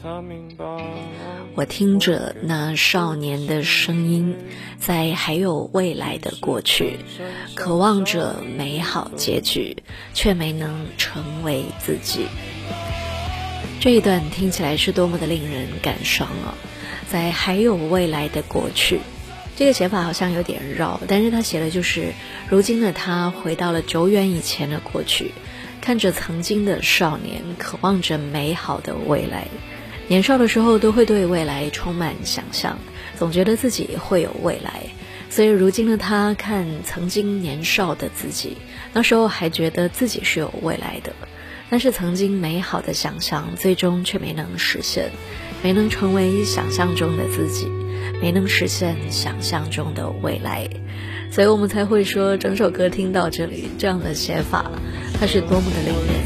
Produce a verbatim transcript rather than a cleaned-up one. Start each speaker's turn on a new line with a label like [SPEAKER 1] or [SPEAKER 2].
[SPEAKER 1] 我听着那少年的声音，在还有未来的过去，渴望着美好结局，却没能成为自己。这一段听起来是多么的令人感伤啊！在还有未来的过去，这个写法好像有点绕，但是他写的就是如今的他回到了久远以前的过去，看着曾经的少年，渴望着美好的未来。年少的时候都会对未来充满想象，总觉得自己会有未来，所以如今的他看曾经年少的自己，那时候还觉得自己是有未来的，但是曾经美好的想象最终却没能实现，没能成为想象中的自己，没能实现想象中的未来，所以我们才会说整首歌听到这里，这样的写法它是多么的令人